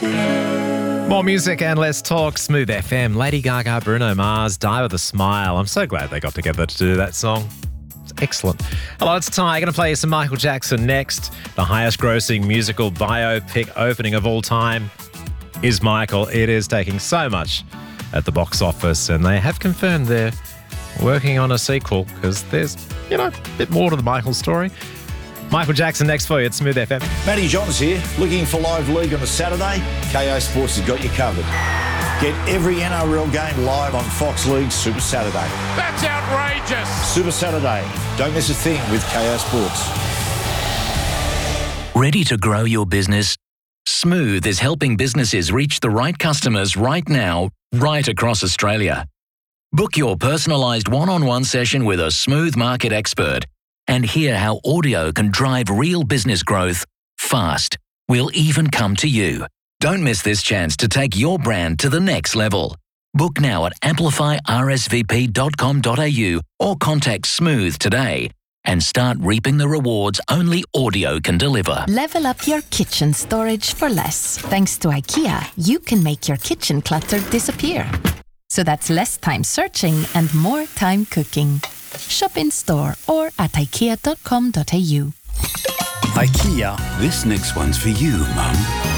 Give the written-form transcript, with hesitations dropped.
More music and less talk. Smooth FM. Lady Gaga, Bruno Mars, Die With A Smile. I'm so glad they got together to do that song. It's excellent. Hello, it's Ty. Going to play you some Michael Jackson next. The highest grossing musical biopic opening of all time is Michael. It is taking so much at the box office, and they have confirmed they're working on a sequel because there's, a bit more to the Michael story. Michael Jackson next for you at Smooth FM. Matty Johns here. Looking for live league on a Saturday? KO Sports has got you covered. Get every NRL game live on Fox League Super Saturday. That's outrageous. Super Saturday. Don't miss a thing with KO Sports. Ready to grow your business? Smooth is helping businesses reach the right customers right now, right across Australia. Book your personalised one-on-one session with a Smooth market expert and hear how audio can drive real business growth fast. We'll even come to you. Don't miss this chance to take your brand to the next level. Book now at amplifyrsvp.com.au or contact Smooth today and start reaping the rewards only audio can deliver. Level up your kitchen storage for less. Thanks to IKEA, you can make your kitchen clutter disappear. So that's less time searching and more time cooking. Shop in store or at ikea.com.au. IKEA. This next one's for you, Mum.